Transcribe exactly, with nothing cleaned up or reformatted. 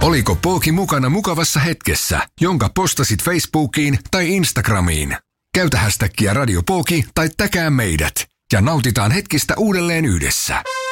Oliko Pooki mukana mukavassa hetkessä, jonka postasit Facebookiin tai Instagramiin? Käytä hästäkkiä Radio Pooki tai täkää meidät ja nautitaan hetkistä uudelleen yhdessä.